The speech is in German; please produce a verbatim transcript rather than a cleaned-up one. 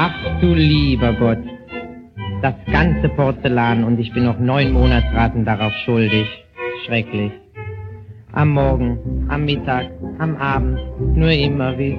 Ach du lieber Gott, das ganze Porzellan und ich bin noch neun Monatsraten darauf schuldig. Schrecklich. Am Morgen, am Mittag, am Abend, nur immer wie